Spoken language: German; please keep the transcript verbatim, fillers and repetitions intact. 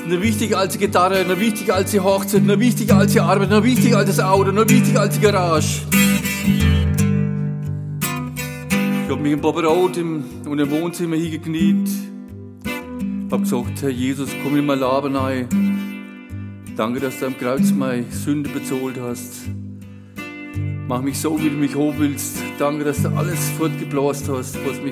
Noch wichtiger als die Gitarre, noch wichtiger als die Hochzeit, noch wichtiger als die Arbeit, noch wichtiger als das Auto, noch wichtiger als die Garage. Ich hab mich im Bobberot im, und im Wohnzimmer hingekniet. Hab gesagt, Herr Jesus, komm in mein Leben rein. Danke, dass du am Kreuz meine Sünde bezahlt hast. Mach mich so, wie du mich haben willst. Danke, dass du alles fortgeblasen hast, was mich